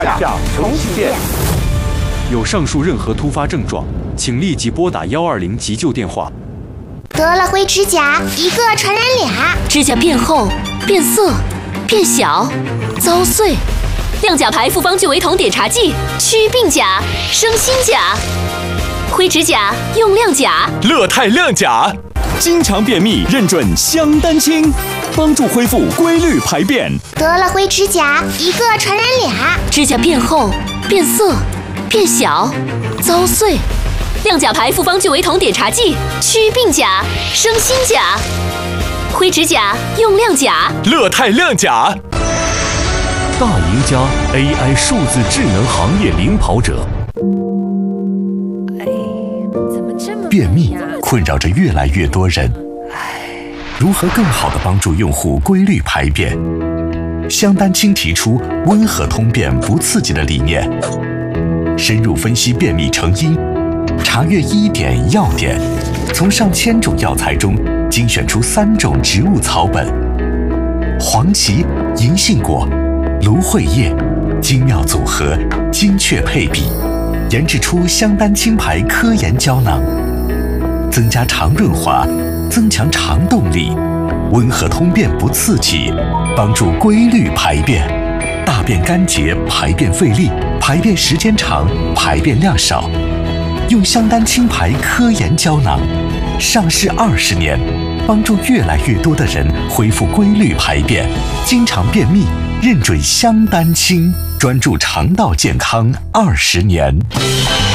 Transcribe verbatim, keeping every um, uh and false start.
下重启键。 有上述任何突发症状，请立即拨打幺二零急救电话。 得了灰指甲，一个传染俩。 指甲变厚、变色、变小、遭碎。亮甲牌复方聚维酮碘茶剂，祛病甲，生新甲。灰指甲用亮甲， 乐泰亮甲，经常便秘认准香丹清，帮助恢复规律排便。 得了灰指甲，一个传染俩。 指甲变厚、变色、变小、遭碎。亮甲牌复方聚维酮碘茶剂，祛病甲，生新甲。灰指甲用亮甲， 乐泰亮甲。 大赢家 A I 数字智能行业领跑者。 哎，怎么这么便秘困扰着越来越多人，如何更好地帮助用户规律排便？香丹清提出温和通便不刺激的理念，深入分析便秘成因，查阅医典药典，从上千种药材中精选出三种植物草本：黄芪、银杏果、芦荟叶，精妙组合，精确配比，研制出香丹清牌科研胶囊，增加肠润滑，增强肠动力，温和通便不刺激，帮助规律排便，大便干结，排便费力，排便时间长，排便量少。用香丹清牌科研胶囊，上市二十年，帮助越来越多的人恢复规律排便，经常便秘认准香丹清，专注肠道健康二十年。